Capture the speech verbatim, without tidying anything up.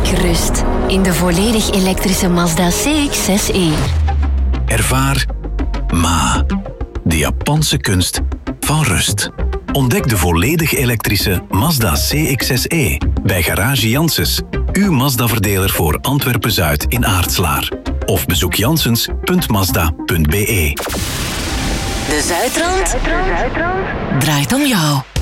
rust in de volledig elektrische Mazda C X zes e. Ervaar Ma, de Japanse kunst van rust. Ontdek de volledig elektrische Mazda C X zes e bij Garage Janssens, uw Mazda-verdeler voor Antwerpen-Zuid in Aartslaar. Of bezoek janssens punt mazda punt be. De Zuidrand draait om jou.